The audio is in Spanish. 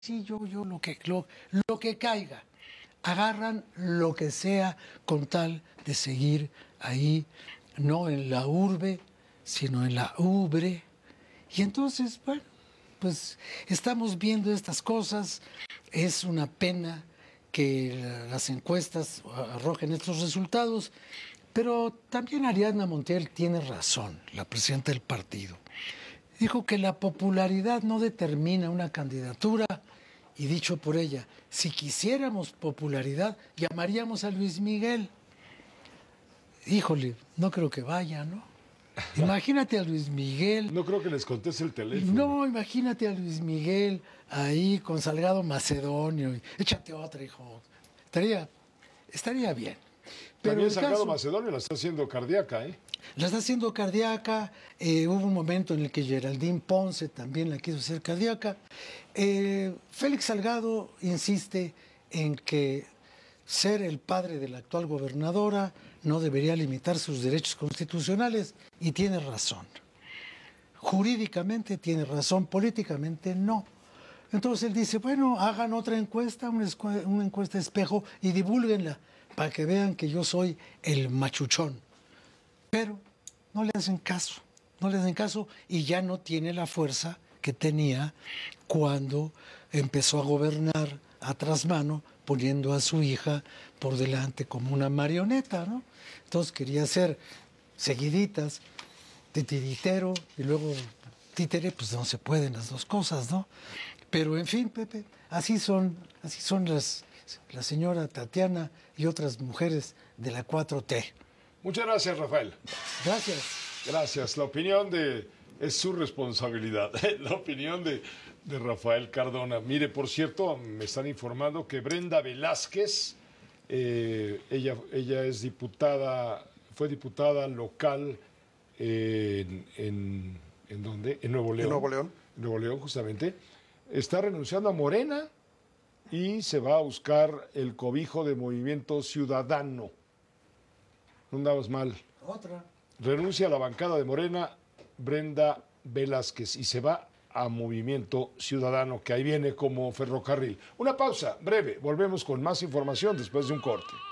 sí, yo lo que caiga. Agarran lo que sea con tal de seguir ahí, no en la urbe, sino en la ubre. Y entonces, bueno, pues estamos viendo estas cosas. Es una pena que las encuestas arrojen estos resultados, pero también Ariadna Montiel tiene razón, la presidenta del partido. Dijo que la popularidad no determina una candidatura y dicho por ella, si quisiéramos popularidad, llamaríamos a Luis Miguel. Híjole, no creo que vaya, ¿no? Imagínate a Luis Miguel. No creo que les conteste el teléfono. No, imagínate a Luis Miguel ahí con Salgado Macedonio. Échate otra, hijo. Estaría bien. Pero también Salgado Macedonio la está haciendo cardíaca, ¿eh? La está haciendo cardíaca. Hubo un momento en el que Geraldine Ponce también la quiso hacer cardíaca. Félix Salgado insiste en que ser el padre de la actual gobernadora no debería limitar sus derechos constitucionales y tiene razón. Jurídicamente tiene razón, políticamente no. Entonces él dice, bueno, hagan otra encuesta, una encuesta espejo y divúlguenla para que vean que yo soy el machuchón. Pero no le hacen caso y ya no tiene la fuerza que tenía cuando empezó a gobernar a trasmano, poniendo a su hija por delante como una marioneta, ¿no? Entonces quería hacer seguiditas, titiritero y luego títere, pues no se pueden las dos cosas, ¿no? Pero en fin, Pepe, así son la señora Tatiana y otras mujeres de la 4T. Muchas gracias, Rafael. Gracias. Gracias. La opinión es su responsabilidad. La opinión de Rafael Cardona. Mire, por cierto, me están informando que Brenda Velázquez, ella es diputada, fue diputada local ¿en dónde? En Nuevo León. En Nuevo León. En Nuevo León, justamente. Está renunciando a Morena y se va a buscar el cobijo de Movimiento Ciudadano. No andamos mal. Otra. Renuncia a la bancada de Morena, Brenda Velázquez, y se va a Movimiento Ciudadano, que ahí viene como ferrocarril. Una pausa breve, volvemos con más información después de un corte.